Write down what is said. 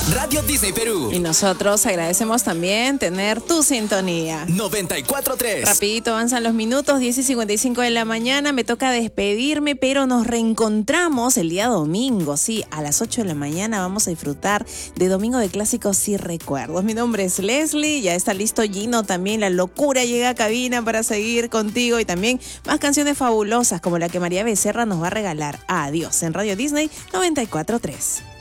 Radio Disney Perú. Y nosotros agradecemos también tener tu sintonía. 94.3. Rapidito avanzan los minutos, 10:55 de la mañana. Me toca despedirme, pero nos reencontramos el día domingo. Sí, a las 8 de la mañana vamos a disfrutar de Domingo de Clásicos y Recuerdos. Mi nombre es Leslie, ya está listo Gino también. La locura llega a cabina para seguir contigo y también más canciones fabulosas como la que María Becerra nos va a regalar. Adiós en Radio Disney 94.3.